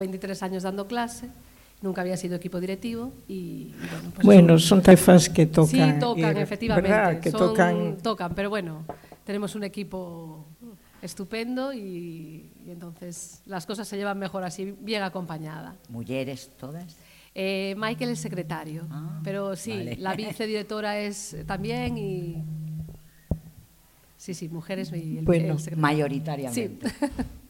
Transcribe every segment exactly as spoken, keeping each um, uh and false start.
veintitrés años dando clase, nunca había sido equipo directivo y, y bueno, pues bueno, son, son taifas que tocan. Sí, tocan, ir, efectivamente. ¿verdad? Que son, tocan... tocan, pero bueno, tenemos un equipo estupendo y, y entonces las cosas se llevan mejor así, bien acompañada. ¿Mujeres todas? Eh, Michael es secretario, ah, pero sí, vale. la vicedirectora es también y... Sí, sí, mujeres y el, bueno, el secretario. Mayoritariamente. Sí.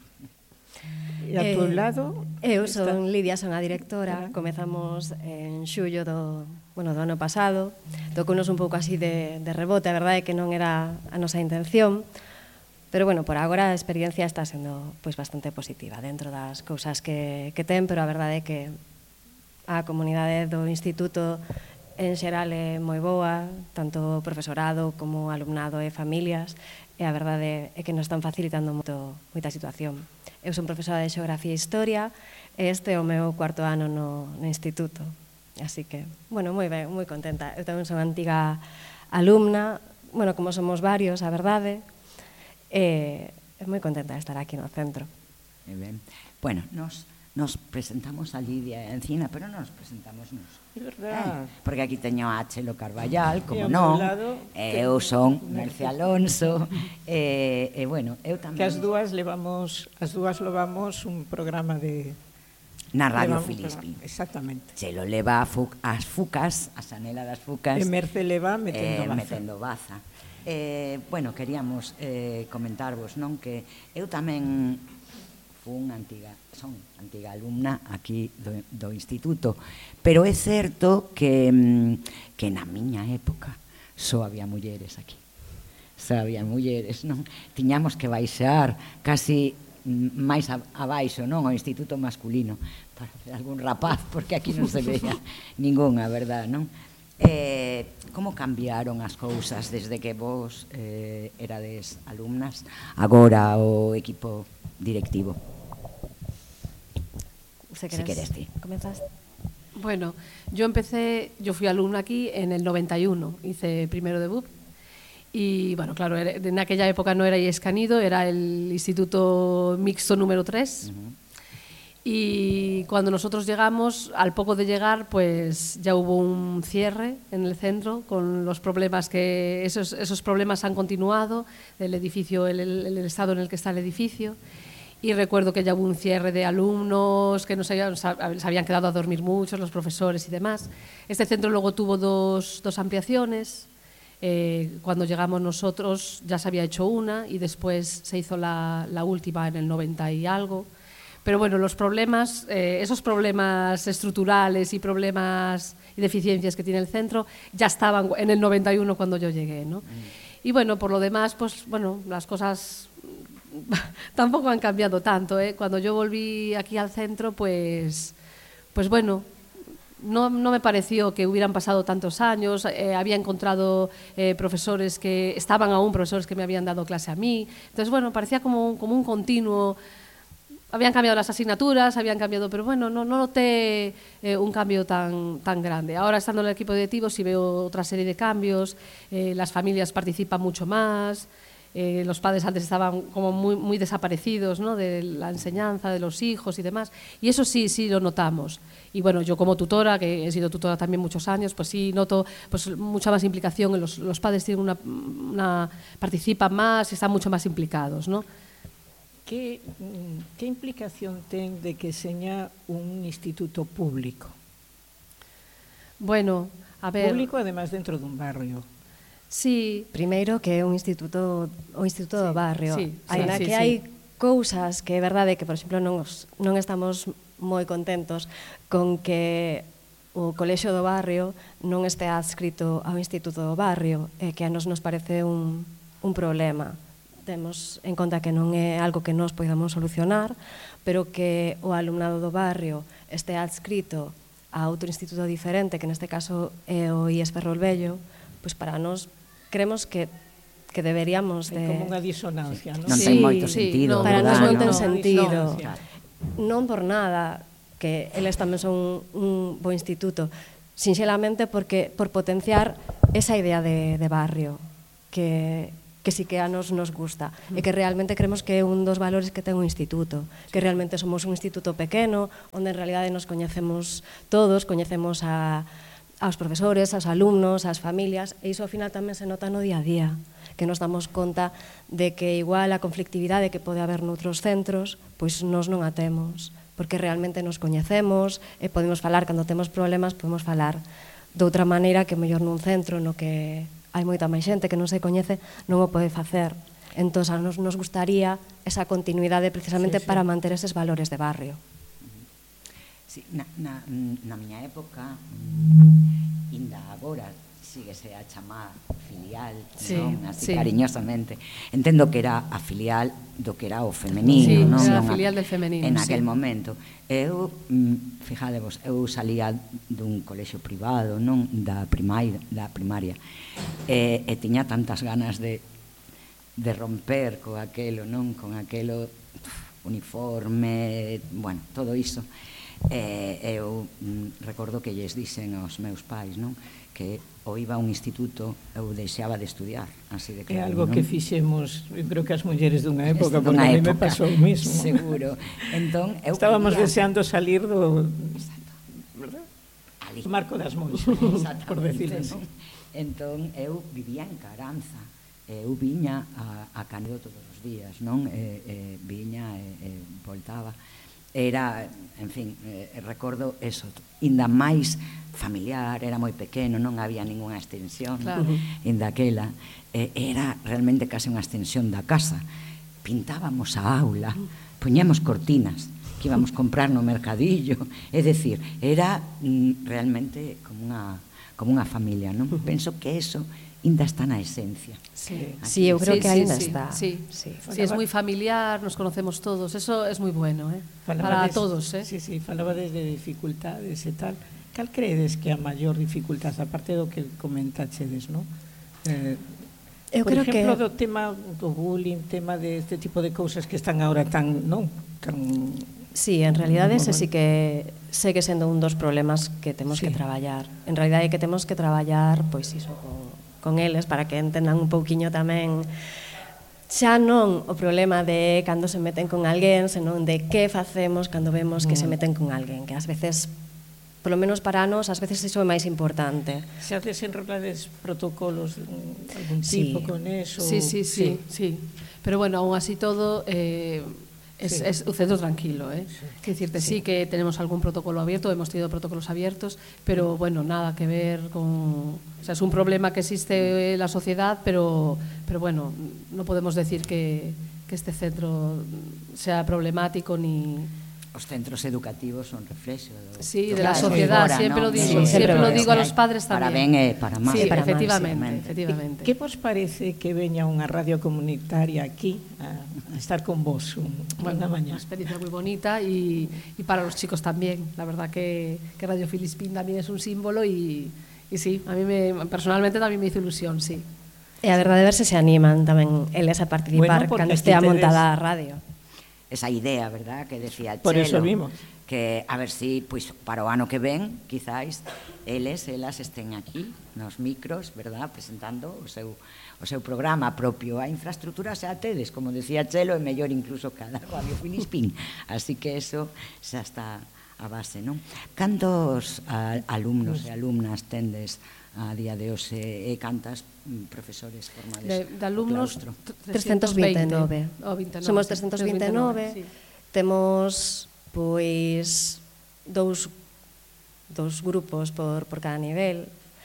E a tu lado? Eu son Lidia, son a directora. Comezamos en xullo do, bueno, do ano pasado. Tocounos un pouco así de, de rebote, a verdade é que non era a nosa intención, pero bueno, por agora a experiencia está sendo pois bastante positiva dentro das cousas que, que ten, pero a verdade é que a comunidade do instituto en xeral é moi boa, tanto profesorado como alumnado e familias, e a verdade é que nos están facilitando moito, moita situación. Eu son profesora de Xeografía e Historia e este é o meu cuarto ano no, no instituto. Así que, bueno, moi ben, moi contenta. Eu tamén son antiga alumna, bueno, como somos varios, a verdade, e é moi contenta de estar aquí no centro. Moi ben. Bueno, nos, nos presentamos a Lidia Encina, pero non nos presentamos nos. É verdad. Eh, porque aquí teño a Chelo Carballal, como E ao non, meu lado e eu son Merce Alonso, e, e bueno, eu tamén... Que as dúas levamos, as dúas levamos un programa de... Na Radio levamos, Filispín. Exactamente. Chelo leva a fuc, as fucas, a Sanela das fucas. E Merce leva metendo eh, baza. Metendo baza. Eh, bueno, queríamos eh, comentarvos, non, que eu tamén fun antiga, son antiga alumna aquí do, do instituto, pero é certo que, que na miña época só había mulleres aquí. Só había mulleres, non? Tiñamos que baixar casi máis abaixo, non? O instituto masculino, para ver algún rapaz, porque aquí non se veía ningunha, verdad, non? Eh, como cambiaron as cousas desde que vos eh, erades alumnas agora o equipo directivo? Se Si queres ti. Comenzas? Bueno, yo empecé, yo fui alumna aquí en el noventa y uno, hice primero de B U P y bueno, claro, en aquella época no era I E S Canido, era el Instituto Mixto número tres. Uh-huh. Y cuando nosotros llegamos, al poco de llegar, pues ya hubo un cierre en el centro con los problemas que, esos, esos problemas han continuado, el edificio, el, el, el estado en el que está el edificio. Y recuerdo que ya hubo un cierre de alumnos que no se habían, se habían quedado a dormir muchos, los profesores y demás. Este centro luego tuvo dos, dos ampliaciones. Eh, cuando llegamos nosotros ya se había hecho una y después se hizo la, la última en el noventa y algo. Pero bueno, los problemas, eh, esos problemas estructurales y problemas y deficiencias que tiene el centro ya estaban en el noventa y uno cuando yo llegué, ¿no? Mm. Y bueno, por lo demás, pues bueno, las cosas tampoco han cambiado tanto, ¿eh? Cuando yo volví aquí al centro, pues, pues bueno, no, no me pareció que hubieran pasado tantos años. Eh, había encontrado eh, profesores que estaban aún, profesores que me habían dado clase a mí. Entonces, bueno, parecía como, como un continuo. Habían cambiado las asignaturas, habían cambiado, pero bueno, no, no noté eh, un cambio tan, tan grande. Ahora, estando en el equipo directivo, sí veo otra serie de cambios. Eh, las familias participan mucho más. Eh, los padres antes estaban como muy, muy desaparecidos, ¿no?, de la enseñanza, de los hijos y demás, y eso sí, sí lo notamos. Y bueno, yo como tutora, que he sido tutora también muchos años, pues sí noto pues mucha más implicación, los, los padres tienen una, una, participan más y están mucho más implicados, ¿no? Que, que implicación ten de que seña un instituto público? Bueno, a ver... Público, además, dentro dun barrio. Sí. Primeiro que é un instituto, o instituto sí, do barrio. Sí, Ainda sí, que sí, hai sí. cousas que é verdade que, por exemplo, non, os, non estamos moi contentos con que o colexio do barrio non este adscrito ao instituto do barrio, e que a nos nos parece un, un problema. Temos en conta que non é algo que nós podamos solucionar, pero que o alumnado do barrio este adscrito a outro instituto diferente, que neste caso é o I E S Ferrolvello, pois para nós creemos que que deberíamos de... É como unha disonancia, non? Non Sí, ten moito sí, sentido. no, para verdad, nós non non? ten sentido. No, Non por nada, que eles tamén son un bo instituto, sinxelamente porque por potenciar esa idea de, de barrio, que que sí que a nos nos gusta e que realmente creemos que é un dos valores que ten o instituto, que realmente somos un instituto pequeno onde en realidade nos coñecemos todos, coñecemos a, aos profesores, aos alumnos, ás familias, e iso ao final tamén se nota no día a día, que nos damos conta de que igual a conflictividade que pode haber noutros centros, pois nos non a temos, porque realmente nos coñecemos e podemos falar, cando temos problemas, podemos falar de outra maneira que mellor nun centro no que hai moita máis xente que non se coñece, non o pode facer. Entón, a nos, nos gustaría esa continuidade precisamente sí, sí. para manter eses valores de barrio. Sí, na, na, na miña época, inda agora, síguese a chamar filial, sí, non? Así sí. cariñosamente. Entendo que era a filial do que era o femenino, sí, non? Era a filial del femenino, en aquel sí. momento. Eu, fijadevos, eu salía dun colexio privado, non? Da primaria, da primaria. E, e tiña tantas ganas de de romper co aquelo, non? Con aquelo uniforme, bueno, todo iso. E eu recordo que lles dixen aos meus pais, non? Que ou iba a un instituto eu deixaba de estudiar, así de claro. É algo non? que fixemos, eu creo que as mulleres dunha época, Dunha porque a mí me época, pasou o mismo. Seguro. Entón, eu estábamos quería... deseando salir do, ¿verdad? do marco das monxas, por decirlo así. Non? Entón, eu vivía en Caranza. Eu viña a, a Canedo todos os días, non? E, e, viña e, e voltaba. Era, en fin, eh, recordo eso, inda máis familiar, era moi pequeno, non había ninguna extensión, claro. inda aquela, eh, era realmente case unha extensión da casa. Pintábamos a aula, poñíamos cortinas que íbamos comprar no mercadillo, é dicir, era mm, realmente como unha, como unha familia, non? Penso que eso ainda está na esencia. Sí, sí, eu creo sí, que sí, ainda sí, está. Sí, sí. sí, es moi familiar, nos conocemos todos, eso es moi bueno, eh? Falaba para des, todos. Eh? Sí, sí, falaba desde dificultades e tal. Cal credes que a maior dificultade, aparte do que comentachedes, non? Eh, eu por creo exemplo, que... do tema do bullying, tema deste de tipo de cousas que están agora tan, non? Tan... Sí, en realidade ese sí que segue sendo un dos problemas que temos sí. que traballar. En realidade que temos que traballar, pois iso, con, con eles, para que entendan un pouquiño tamén xa non o problema de cando se meten con alguén, senón de que facemos cando vemos que se meten con alguén, que ás veces, polo menos para nós, ás veces iso é máis importante. Se haces enrolades protocolos algún tipo sí. con eso? Sí, sí, sí, sí, sí. Pero bueno, aún así todo... Eh, Es, sí. es un centro tranquilo, ¿eh? Sí. Es decirte, sí. sí que tenemos algún protocolo abierto, hemos tenido protocolos abiertos, pero bueno, nada que ver con... O sea, es un problema que existe en la sociedad, pero, pero bueno, no podemos decir que, que este centro sea problemático ni... Os centros educativos son reflexo do, sí, do de la sociedad, fora, siempre ¿no? lo digo, Sí, siempre sí, lo digo a los hay, padres también. Para ben e para mal. Sí, para efectivamente, mal, efectivamente. Que vos parece que veña unha radio comunitaria aquí a, a estar con vos un, bueno, unha mañá? Una experiencia muy bonita y, y para los chicos también. La verdad que, que Radio Filispín también es un símbolo y, y sí, a mí me, personalmente también me hizo ilusión, sí. E a verdade ver se se animan tamén eles a participar bueno, cando estea tedes... montada a radio. Esa idea, verdad, que decía Chelo. Por eso vimos. Que a ver si, pois, para o ano que ven, quizáis, eles, elas estén aquí, nos micros, verdad, presentando o seu, o seu programa propio. A infraestructura xa tedes, como decía Chelo, é mellor incluso que a da Radio Filispín. Así que eso xa está a base, non? Cantos a, alumnos e alumnas tendes a día de hoxe e cantas profesores formades de, de alumnos trescentos vinte e nove. Oh, veintinueve. Somos trescentos vinte e nove. Sí. Temos pois dous dous grupos por por cada nivel.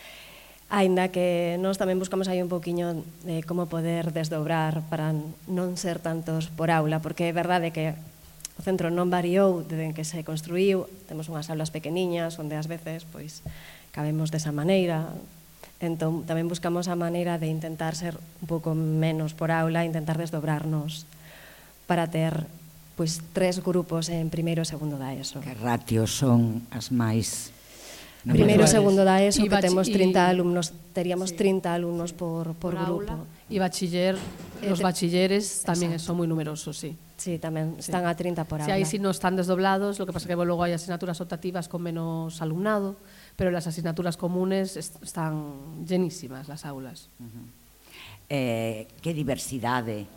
Aínda que nós tamén buscamos aí un pouquiño de como poder desdobrar para non ser tantos por aula, porque é verdade que o centro non variou desde que se construíu, temos unhas aulas pequeniñas onde ás veces pois cabemos desa maneira. Entón, tamén buscamos a maneira de intentar ser un pouco menos por aula, intentar desdobrarnos para ter pois tres grupos en primeiro e segundo da ESO. Que ratios son as máis... Primeiro e segundo da ESO, y que temos trinta y... alumnos, teríamos sí. trinta alumnos por, por, por grupo. Aula. Y bachiller, eh, los bachilleres tamén exacto. Son moi numerosos, sí. Sí, tamén sí. Están a trinta por aula. Sí, aí sí no están desdoblados, lo que pasa que luego hai asignaturas optativas con menos alumnado, pero las asignaturas comunes est están llenísimas las aulas. Uh -huh. eh, que diversidade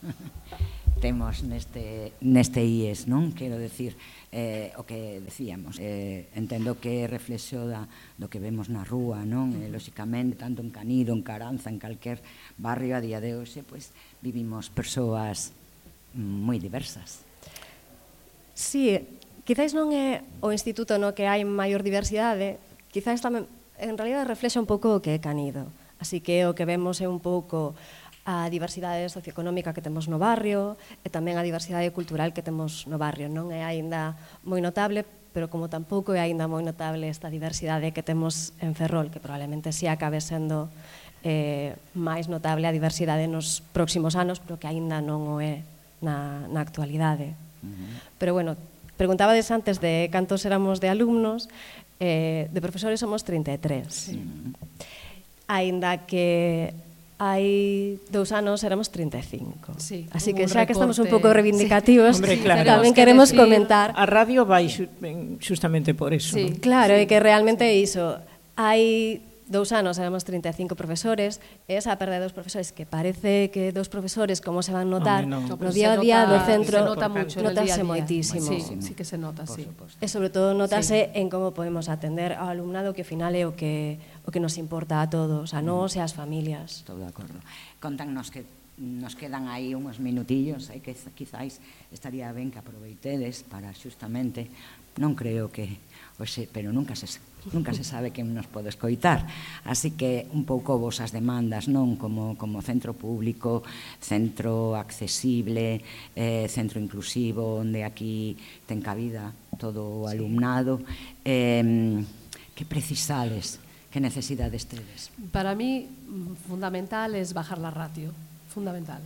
temos neste, neste I E S, non? Quero decir, eh, o que decíamos, eh, entendo que reflexo da, do que vemos na rúa, non? Eh, lóxicamente, tanto en Canido, en Caranza, en calquer barrio a día de hoxe, pues, vivimos persoas moi diversas. Sí, quizáis non é o instituto no que hai maior diversidade, quizáis tamén, en realidad, reflexa un pouco o que é Canido. Así que o que vemos é un pouco a diversidade socioeconómica que temos no barrio e tamén a diversidade cultural que temos no barrio. Non é aínda moi notable, pero como tampouco é aínda moi notable esta diversidade que temos en Ferrol, que probablemente si acabe sendo eh, máis notable a diversidade nos próximos anos, pero que aínda non o é na, na actualidade. Uh-huh. Pero bueno, preguntabades antes de cantos éramos de alumnos, eh, de profesores somos trinta e tres. Sí. Aínda que hai dous anos éramos trinta e cinco. Sí, así que recorte, xa que estamos un pouco reivindicativos, sí. Hombre, claro. tamén queremos decir, comentar. A radio vai justamente por eso. Sí, ¿no? Claro, sí. é que realmente é iso. Hai dous anos éramos trinta e cinco profesores, e esa perda de dos profesores, que parece que dos profesores como se van notar, Home, no. no día a día do centro, se nota mucho en el día a notase día. moitísimo. Sí, sí que se nota, sí. E sobre todo notase en como podemos atender ao alumnado, que ao final é o que o que nos importa a todos, a nós e ás familias. Estou de acordo. Contannos que nos quedan aí uns minutillos, e que quizáis estaría ben que aproveitedes para xustamente, non creo que, oxe, pero nunca se nunca se sabe quen nos pode escoitar, así que un pouco vosas demandas, non? Como, como centro público, centro accesible, eh, centro inclusivo, onde aquí ten cabida todo o alumnado, eh, que precisades, que necesidades tedes? Para mí, fundamental es bajar la ratio, fundamental.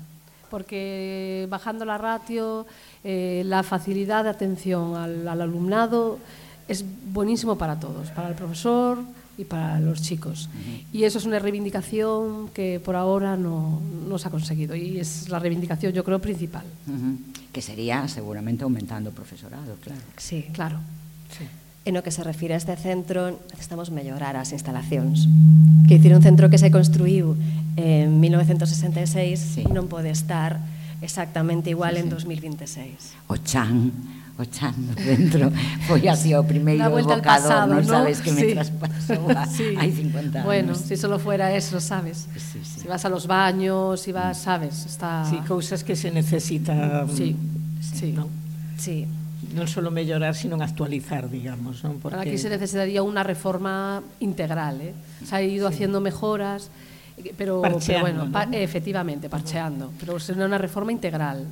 Porque bajando la ratio, eh, la facilidad de atención al, al alumnado es buenísimo para todos, para el profesor y para los chicos. Uh-huh. Y eso es una reivindicación que por ahora no, no se ha conseguido, y es la reivindicación, yo creo, principal. Uh-huh. Que sería seguramente aumentando o profesorado, claro. Sí, claro. Sí. En o que se refire a este centro, necesitamos mellorar as instalacións. Que dicir, un centro que se construíu en mil novecentos sesenta e seis sí. non pode estar exactamente igual sí, sí. en dos mil veintiséis. O chan, o chan dentro, foi así o primeiro evocador, pasado, non ¿no? sabes que me sí. traspasou sí. hai cincuenta anos. Bueno, si solo fuera eso, sabes. Sí, sí. Si vas a los baños, si vas, sabes, está... Sí, cousas que se necesitan. Sí, sí. ¿no? Sí. Non só mellorar, sino actualizar, digamos, non? Porque... Aquí se necesitaría una reforma integral, ¿eh? Se ha ido sí. haciendo mejoras, pero, pero bueno, ¿no? pa, efectivamente, parcheando, pero será una reforma integral.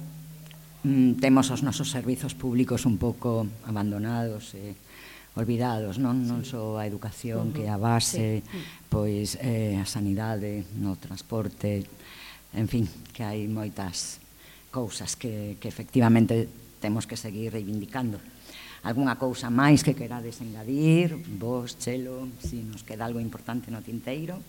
Mm, temos os nosos servizos públicos un pouco abandonados e olvidados, non? Non só a educación, uh-huh. que é a base, sí. pois eh, a sanidade, no transporte, en fin, que hai moitas cousas que, que efectivamente temos que seguir reivindicando. Alguna cousa máis que querades engadir? Vos, Chelo, si nos queda algo importante no tinteiro?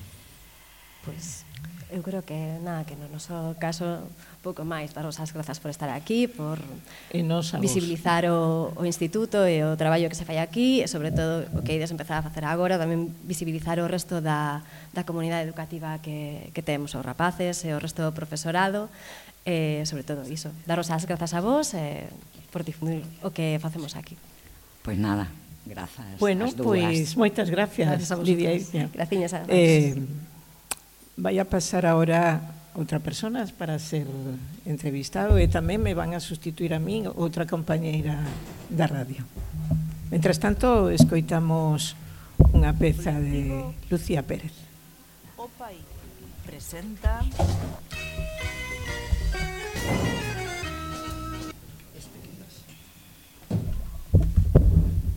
Pois, eu creo que nada, que no noso caso pouco máis, daros as grazas por estar aquí, por visibilizar o, o instituto e o traballo que se fai aquí, e sobre todo o que ides empezar a facer agora, tamén visibilizar o resto da, da comunidade educativa que, que temos, os rapaces e o resto do profesorado, e sobre todo iso, daros as grazas a vos e por difundir o que facemos aquí. Pois nada, grazas bueno, as dúas. Pois moitas gracias, gracias a Lidia. Graciñas a vos. Eh, vai a pasar ahora outra persona para ser entrevistado, e tamén me van a sustituir a min outra compañeira da radio. Mentras tanto, escoitamos unha peza de Lucía Pérez. O País presenta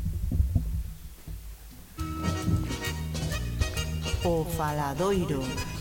O Faladoiro.